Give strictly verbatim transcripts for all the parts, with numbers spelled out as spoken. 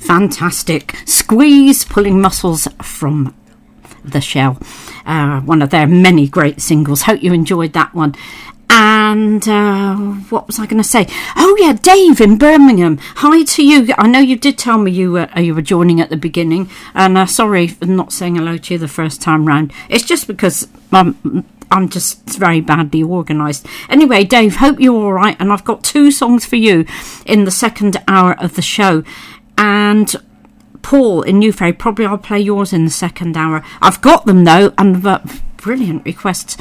fantastic. Squeeze, Pulling Muscles from the Shell. Uh, one of their many great singles. Hope you enjoyed that one. And uh, what was I going to say? Oh yeah, Dave in Birmingham. Hi to you. I know you did tell me you were you were joining at the beginning, and uh, sorry for not saying hello to you the first time round. It's just because um, I'm just very badly organised. Anyway, Dave, hope you're all right. And I've got two songs for you in the second hour of the show. And Paul in Newferry, probably I'll play yours in the second hour. I've got them though, and uh, brilliant requests.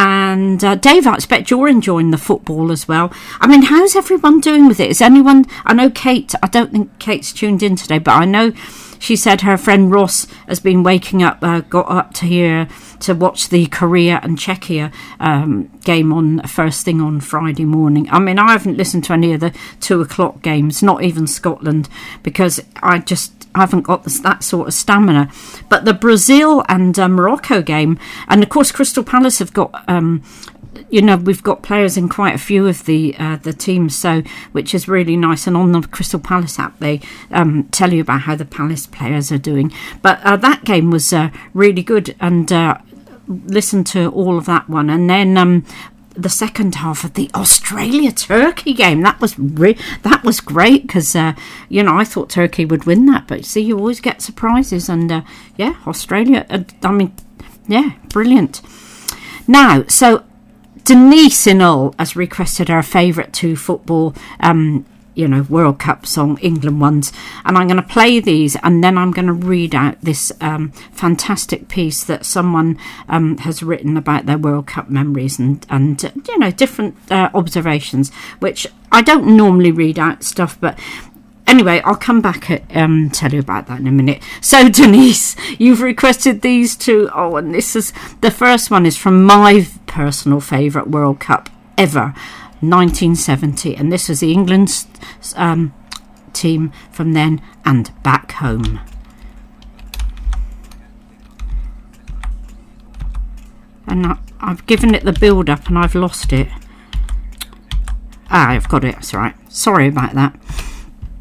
And uh, Dave, I expect you're enjoying the football as well. I mean, how's everyone doing with it? Is anyone, I know Kate, I don't think Kate's tuned in today, but I know she said her friend Ross has been waking up, uh, got up to here to watch the Korea and Czechia um, game on first thing on Friday morning. I mean, I haven't listened to any of the two o'clock games, not even Scotland, because I just I haven't got this, that sort of stamina. But the Brazil and uh, Morocco game, and of course Crystal Palace have got, um, you know, we've got players in quite a few of the uh, the teams, so which is really nice. And on the Crystal Palace app, they um, tell you about how the Palace players are doing. But uh, that game was uh, really good, and uh, listen to all of that one. And then um, the second half of the Australia-Turkey game, that was re- that was great, because uh, you know, I thought Turkey would win that, but see, you always get surprises. And uh, yeah, Australia, uh, I mean, yeah, brilliant. Now, so Denise in Hull has requested her favourite two football um you know, World Cup song, England ones, and I'm going to play these, and then I'm going to read out this um, fantastic piece that someone um, has written about their World Cup memories and, and uh, you know, different uh, observations, which I don't normally read out stuff, but anyway, I'll come back and um, tell you about that in a minute. So, Denise, you've requested these two. Oh, and this is, the first one is from my personal favourite World Cup ever, nineteen seventy, and this was the England um, team from then and Back Home. And I, I've given it the build up and I've lost it. Ah, I've got it, that's right. Sorry about that.